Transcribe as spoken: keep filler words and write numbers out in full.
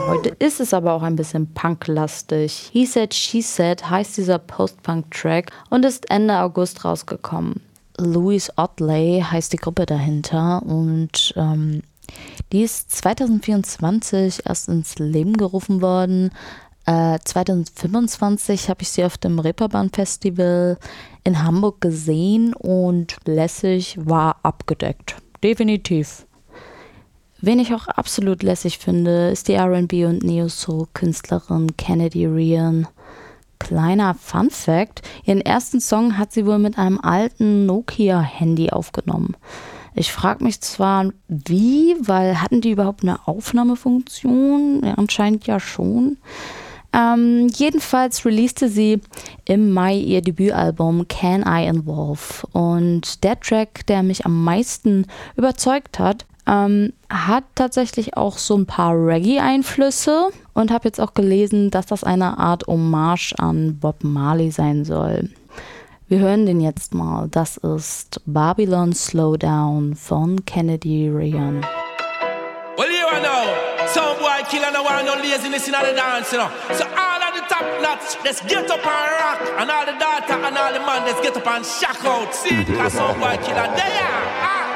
Heute ist es aber auch ein bisschen punklastig. He Said, She Said heißt dieser Post-Punk-Track und ist Ende August rausgekommen. Louise Audley heißt die Gruppe dahinter und ähm, die ist zwanzig vierundzwanzig erst ins Leben gerufen worden. Äh, zwanzig fünfundzwanzig habe ich sie auf dem Reeperbahn-Festival in Hamburg gesehen und lässig war abgedeckt. Definitiv. Wen ich auch absolut lässig finde, ist die R and B- und Neo-Soul-Künstlerin Kennedy Ryan. Kleiner Fun-Fact: Ihren ersten Song hat sie wohl mit einem alten Nokia-Handy aufgenommen. Ich frage mich zwar, wie, weil hatten die überhaupt eine Aufnahmefunktion? Ja, anscheinend ja schon. Ähm, jedenfalls releaste sie im Mai ihr Debütalbum Can I Involve. Und der Track, der mich am meisten überzeugt hat, ähm, hat tatsächlich auch so ein paar Reggae-Einflüsse. Und habe jetzt auch gelesen, dass das eine Art Hommage an Bob Marley sein soll. Wir hören den jetzt mal. Das ist Babylon Slowdown von Kennedy Ryan. Well, you know, some boy killer no want no laziness in the dance, you know. So all of the top nuts, let's get up and rock. And all the daughter and all the man, let's get up and shock out. See, because some boy killer, there, ah.